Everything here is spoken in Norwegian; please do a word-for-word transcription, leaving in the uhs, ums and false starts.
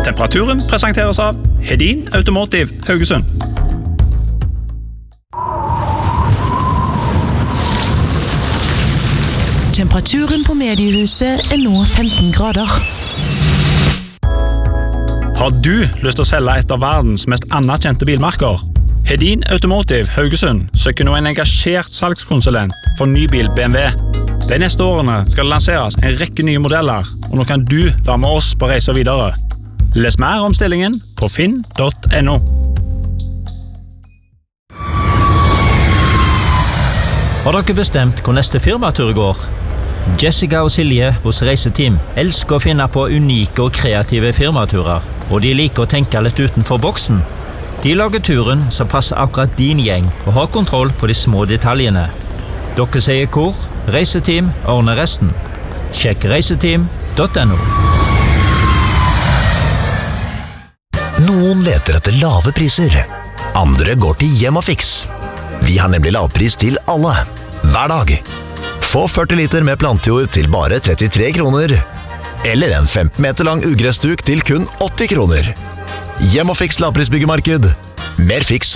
Temperaturen presenteres av Hedin Automotive Haugesund. Temperaturen på mediehuset er nå femten grader. Har du lyst til å selge et av verdens mest anerkjente bilmerker? Hedin Automotive Haugesund søker nå en engasjert salgskonsulent for nybil B M W. De neste årene skal det lanseres en rekke nye modeller, og nå kan du være med oss på reise videre. Les mer om stillingen på finn punktum no. Har dere bestemt hvor neste firmatur går? Jessica og Silje hos Reiseteam elsker å finne på unike og kreative firmaturer, og de liker å tenke litt utenfor boksen. De lager turen som passer akkurat din gjeng og har kontroll på de små detaljene. Dere sier hvor? Reiseteam ordner resten. Sjekk reiseteam punktum no. Noen leter etter lave priser. Andre går til Hjemmafix. Vi har nemlig lavpris til alle, hver dag. Få førti liter med plantejord til bare trettitre kroner. Eller en femten meter lang ugressduk til kun åtti kroner. Hjemmafix lavprisbyggemarked. Mer fiks